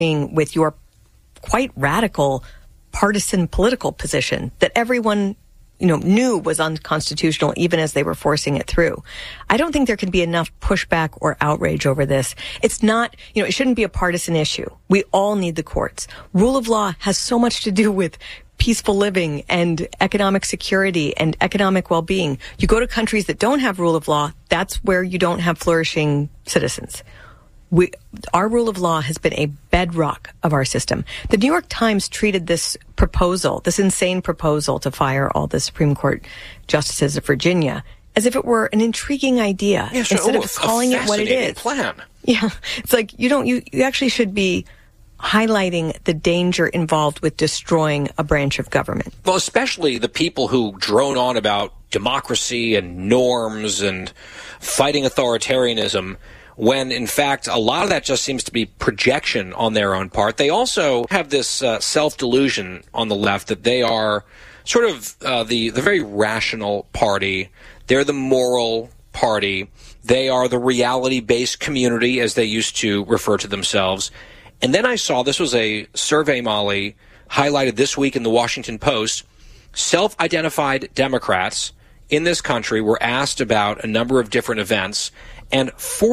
with your quite radical partisan political position that everyone knew was unconstitutional even as they were forcing it through. I don't think there can be enough pushback or outrage over this. It's not, it shouldn't be a partisan issue. We all need the courts. Rule of law has so much to do with peaceful living and economic security and economic well-being. You go to countries that don't have rule of law, that's where you don't have flourishing citizens. Our rule of law has been a bedrock of our system. The New York Times treated this insane proposal to fire all the Supreme Court justices of Virginia as if it were an intriguing idea instead of calling it what it is. Plan. Yeah. It's like you actually should be highlighting the danger involved with destroying a branch of government. Well, especially the people who drone on about democracy and norms and fighting authoritarianism, when, in fact, a lot of that just seems to be projection on their own part. They also have this self-delusion on the left that they are sort of the very rational party. They're the moral party. They are the reality-based community, as they used to refer to themselves. And then I saw, this was a survey, Molly, highlighted this week in the Washington Post. Self-identified Democrats in this country were asked about a number of different events, and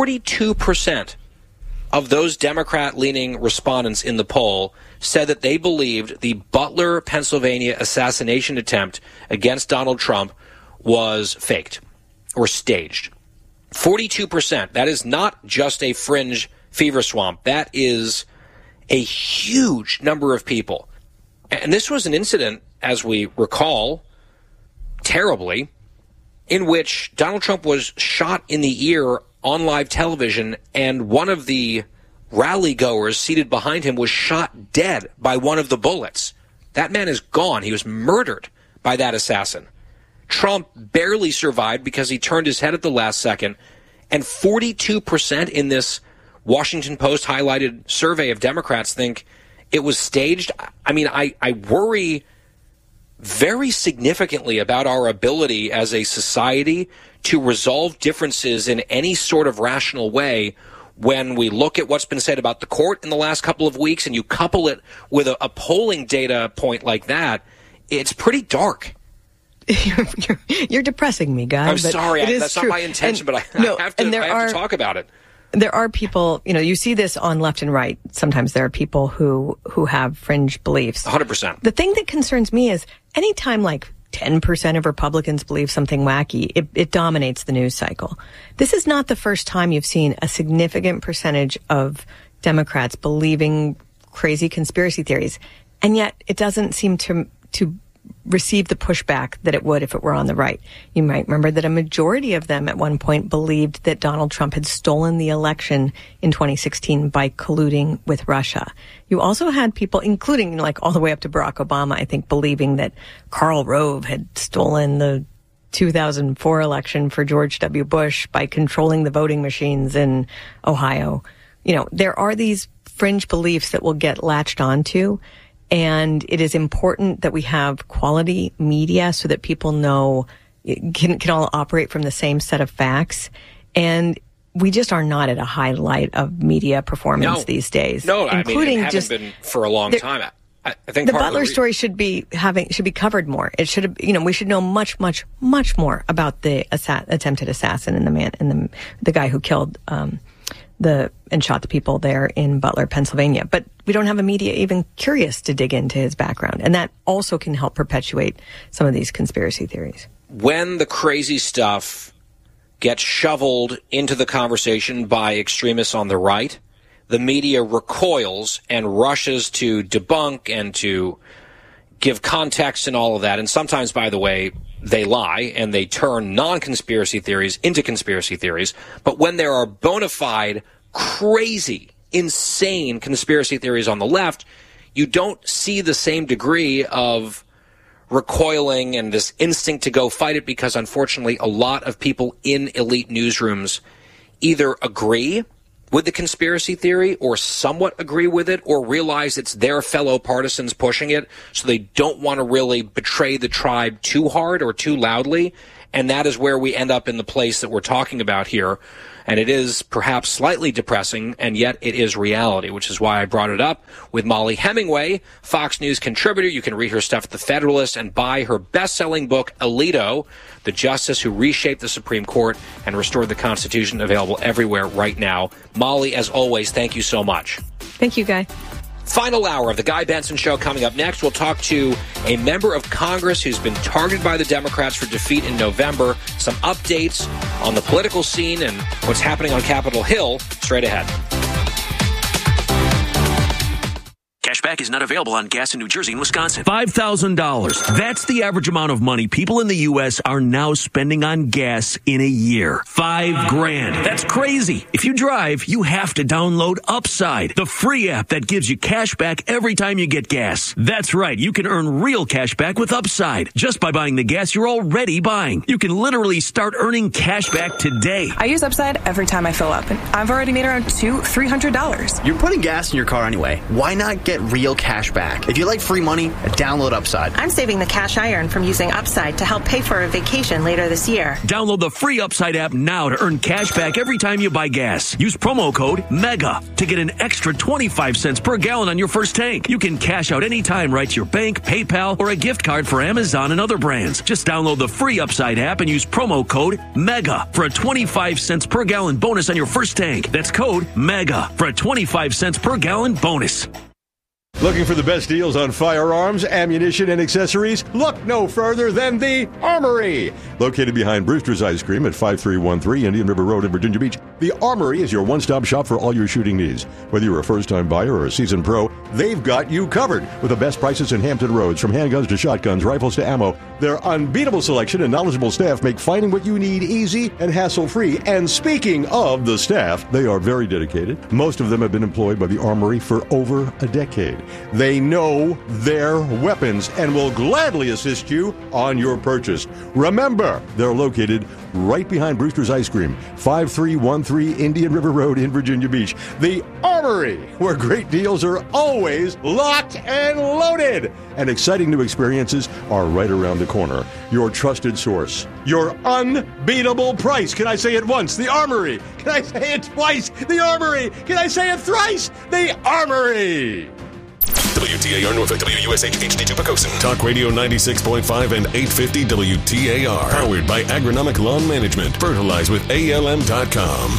42% of those Democrat-leaning respondents in the poll said that they believed the Butler, Pennsylvania assassination attempt against Donald Trump was faked or staged. 42%. That is not just a fringe fever swamp. That is a huge number of people. And this was an incident, as we recall, terribly, in which Donald Trump was shot in the ear on live television, and one of the rally goers seated behind him was shot dead by one of the bullets. That man is gone. He was murdered by that assassin. Trump barely survived because he turned his head at the last second, and 42% in this Washington Post highlighted survey of Democrats think it was staged. I mean, I worry very significantly about our ability as a society to resolve differences in any sort of rational way when we look at what's been said about the court in the last couple of weeks and you couple it with a polling data point like that. It's pretty dark. You're depressing me, Guy. I'm sorry. That's not my intention, but I have to talk about it. There are people, you see this on left and right. Sometimes there are people who have fringe beliefs. 100%. The thing that concerns me is anytime 10% of Republicans believe something wacky, it dominates the news cycle. This is not the first time you've seen a significant percentage of Democrats believing crazy conspiracy theories. And yet it doesn't seem to receive the pushback that it would if it were on the right. You might remember that a majority of them at one point believed that Donald Trump had stolen the election in 2016 by colluding with Russia. You also had people, including all the way up to Barack Obama, I think, believing that Karl Rove had stolen the 2004 election for George W. Bush by controlling the voting machines in Ohio. There are these fringe beliefs that will get latched onto. And it is important that we have quality media so that people know, can all operate from the same set of facts. And we just are not at a high light of media performance these days. No, including it hasn't been for a long time. I think the Butler story should be covered more. It should have, we should know much more about the attempted assassin and the guy who killed and shot the people there in Butler, Pennsylvania. But we don't have a media even curious to dig into his background. And that also can help perpetuate some of these conspiracy theories. When the crazy stuff gets shoveled into the conversation by extremists on the right, the media recoils and rushes to debunk and to give context and all of that. And sometimes, by the way, they lie and they turn non-conspiracy theories into conspiracy theories. But when there are bona fide, crazy, insane conspiracy theories on the left, you don't see the same degree of recoiling and this instinct to go fight it, because unfortunately a lot of people in elite newsrooms either agree with the conspiracy theory or somewhat agree with it, or realize it's their fellow partisans pushing it, so they don't want to really betray the tribe too hard or too loudly. And that is where we end up in the place that we're talking about here. And it is perhaps slightly depressing, and yet it is reality, which is why I brought it up with Mollie Hemingway, Fox News contributor. You can read her stuff at The Federalist and buy her best-selling book, Alito, The Justice Who Reshaped the Supreme Court and Restored the Constitution, available everywhere right now. Mollie, as always, thank you so much. Thank you, Guy. Final hour of the Guy Benson Show coming up next. We'll talk to a member of Congress who's been targeted by the Democrats for defeat in November. Some updates on the political scene and what's happening on Capitol Hill straight ahead. Cashback is not available on gas in New Jersey and Wisconsin. $5,000. That's the average amount of money people in the U.S. are now spending on gas in a year. $5,000. That's crazy. If you drive, you have to download Upside, the free app that gives you cash back every time you get gas. That's right. You can earn real cash back with Upside just by buying the gas you're already buying. You can literally start earning cash back today. I use Upside every time I fill up, and I've already made around $200-$300. You're putting gas in your car anyway. Why not get real cash back? If you like free money, download Upside. I'm saving the cash I earn from using Upside to help pay for a vacation later this year. Download the free Upside app now to earn cash back every time you buy gas. Use promo code MEGA to get an extra 25 cents per gallon on your first tank. You can cash out anytime right to your bank, PayPal, or a gift card for Amazon and other brands. Just download the free Upside app and use promo code MEGA for a 25 cents per gallon bonus on your first tank. That's code MEGA for a 25 cents per gallon bonus. Looking for the best deals on firearms, ammunition, and accessories? Look no further than the Armory. Located behind Brewster's Ice Cream at 5313 Indian River Road in Virginia Beach, the Armory is your one-stop shop for all your shooting needs. Whether you're a first-time buyer or a seasoned pro, they've got you covered with the best prices in Hampton Roads. From handguns to shotguns, rifles to ammo, their unbeatable selection and knowledgeable staff make finding what you need easy and hassle-free. And speaking of the staff, they are very dedicated. Most of them have been employed by the Armory for over a decade. They know their weapons and will gladly assist you on your purchase. Remember, they're located right behind Brewster's Ice Cream, 5313 Indian River Road in Virginia Beach. The Armory, where great deals are always locked and loaded. And exciting new experiences are right around the corner. Your trusted source. Your unbeatable price. Can I say it once? The Armory. Can I say it twice? The Armory. Can I say it thrice? The Armory. WTAR Norfolk, WUSH HD2 Pocosin. Talk Radio 96.5 and 850 WTAR. Powered by Agronomic Lawn Management. Fertilize with ALM.com.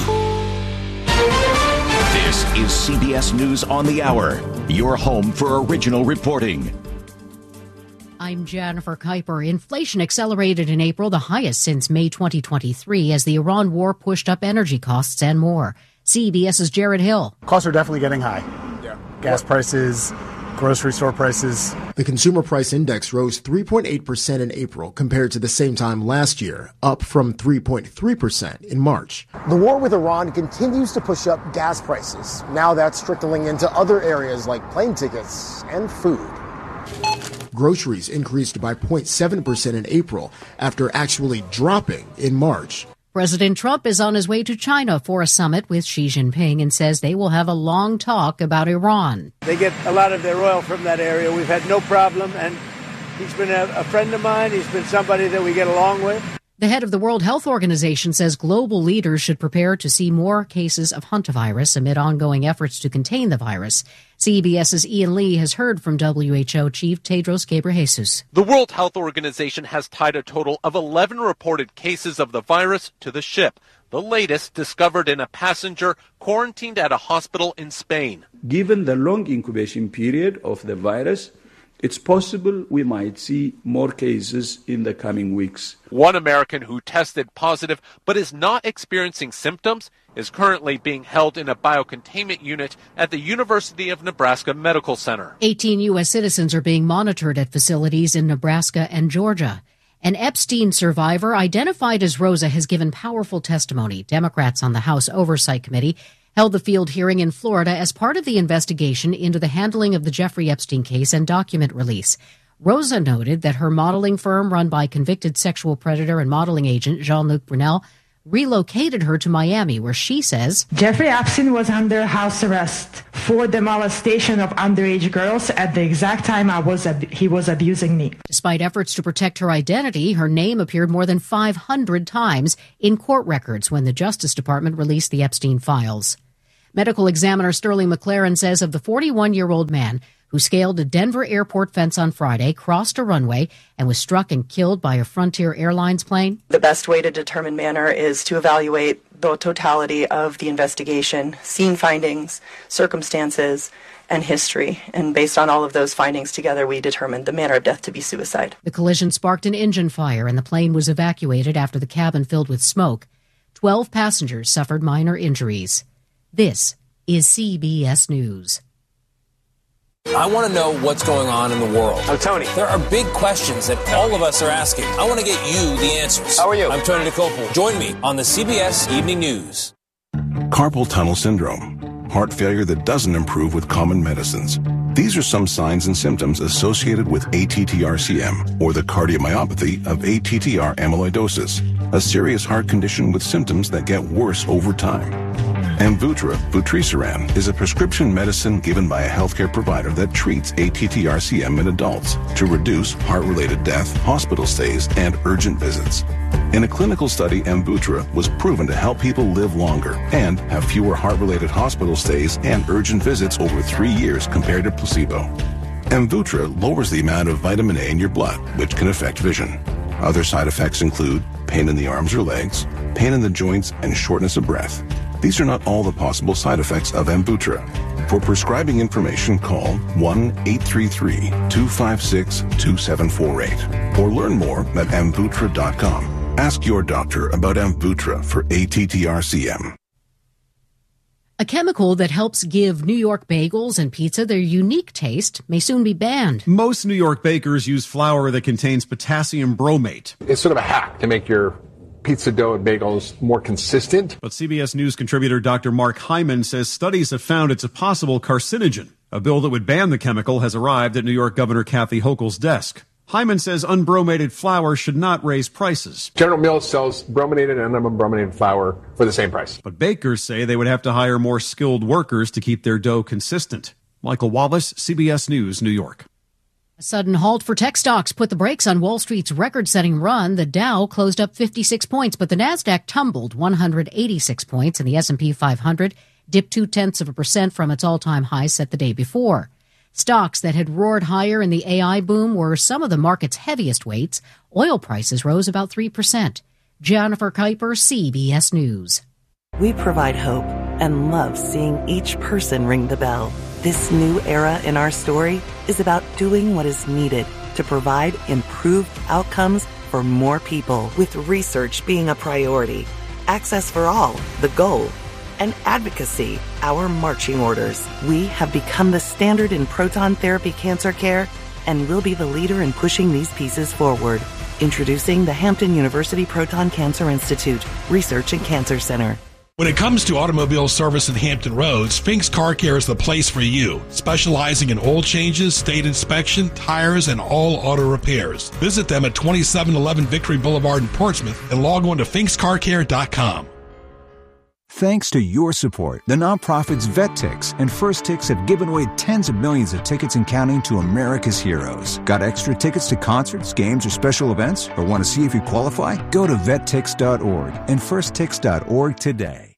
This is CBS News on the Hour, your home for original reporting. I'm Jennifer Kuiper. Inflation accelerated in April, the highest since May 2023, as the Iran war pushed up energy costs and more. CBS's Jared Hill. Costs are definitely getting high. Yeah. Gas prices, grocery store prices. The Consumer Price Index rose 3.8% in April compared to the same time last year, up from 3.3% in March. The war with Iran continues to push up gas prices. Now that's trickling into other areas like plane tickets and food. Groceries increased by 0.7% in April after actually dropping in March. President Trump is on his way to China for a summit with Xi Jinping and says they will have a long talk about Iran. They get a lot of their oil from that area. We've had no problem, and he's been a friend of mine. He's been somebody that we get along with. The head of the World Health Organization says global leaders should prepare to see more cases of hantavirus amid ongoing efforts to contain the virus. CBS's Ian Lee has heard from WHO Chief Tedros Ghebreyesus. The World Health Organization has tied a total of 11 reported cases of the virus to the ship, the latest discovered in a passenger quarantined at a hospital in Spain. Given the long incubation period of the virus, it's possible we might see more cases in the coming weeks. One American who tested positive but is not experiencing symptoms is currently being held in a biocontainment unit at the University of Nebraska Medical Center. 18 U.S. citizens are being monitored at facilities in Nebraska and Georgia. An Epstein survivor identified as Rosa has given powerful testimony. Democrats on the House Oversight Committee held the field hearing in Florida as part of the investigation into the handling of the Jeffrey Epstein case and document release. Rosa noted that her modeling firm, run by convicted sexual predator and modeling agent Jean-Luc Brunel, relocated her to Miami, where she says Jeffrey Epstein was under house arrest for the molestation of underage girls at the exact time he was abusing me. Despite efforts to protect her identity, her name appeared more than 500 times in court records when the Justice Department released the Epstein files. Medical examiner Sterling McLaren says of the 41-year-old man who scaled a Denver airport fence on Friday, crossed a runway, and was struck and killed by a Frontier Airlines plane. The best way to determine manner is to evaluate the totality of the investigation, scene findings, circumstances, and history. And based on all of those findings together, we determined the manner of death to be suicide. The collision sparked an engine fire, and the plane was evacuated after the cabin filled with smoke. 12 passengers suffered minor injuries. This is CBS News. I want to know what's going on in the world. I'm Tony. There are big questions that all of us are asking. I want to get you the answers. How are you? I'm Tony DeCopel. Join me on the CBS Evening News. Carpal tunnel syndrome, heart failure that doesn't improve with common medicines. These are some signs and symptoms associated with ATTR-CM, or the cardiomyopathy of ATTR amyloidosis, a serious heart condition with symptoms that get worse over time. Amvuttra, vutrisiran, is a prescription medicine given by a healthcare provider that treats ATTR-CM in adults to reduce heart-related death, hospital stays, and urgent visits. In a clinical study, Amvuttra was proven to help people live longer and have fewer heart-related hospital stays and urgent visits over 3 years compared to placebo. Amvuttra lowers the amount of vitamin A in your blood, which can affect vision. Other side effects include pain in the arms or legs, pain in the joints, and shortness of breath. These are not all the possible side effects of Amvuttra. For prescribing information, call 1-833-256-2748 or learn more at Amvuttra.com. Ask your doctor about Amvuttra for ATTR-CM. A chemical that helps give New York bagels and pizza their unique taste may soon be banned. Most New York bakers use flour that contains potassium bromate. It's sort of a hack to make your pizza dough and bagels more consistent. But CBS News contributor Dr. Mark Hyman says studies have found it's a possible carcinogen. A bill that would ban the chemical has arrived at New York Governor Kathy Hochul's desk. Hyman says unbromated flour should not raise prices. General Mills sells brominated and unbrominated flour for the same price. But bakers say they would have to hire more skilled workers to keep their dough consistent. Michael Wallace, CBS News, New York. A sudden halt for tech stocks put the brakes on Wall Street's record-setting run. The Dow closed up 56 points, but the Nasdaq tumbled 186 points, and the S&P 500 dipped 0.2% from its all-time high set the day before. Stocks that had roared higher in the AI boom were some of the market's heaviest weights. Oil prices rose about 3%. Jennifer Kuiper, CBS News. We provide hope and love seeing each person ring the bell. This new era in our story is about doing what is needed to provide improved outcomes for more people, with research being a priority, access for all, the goal, and advocacy, our marching orders. We have become the standard in proton therapy cancer care and will be the leader in pushing these pieces forward. Introducing the Hampton University Proton Cancer Institute Research and Cancer Center. When it comes to automobile service in Hampton Roads, Fink's Car Care is the place for you, specializing in oil changes, state inspection, tires, and all auto repairs. Visit them at 2711 Victory Boulevard in Portsmouth and log on to finkscarcare.com. Thanks to your support, the nonprofits VetTix and First Tix have given away tens of millions of tickets and counting to America's heroes. Got extra tickets to concerts, games, or special events? Or want to see if you qualify? Go to vettix.org and firsttix.org today.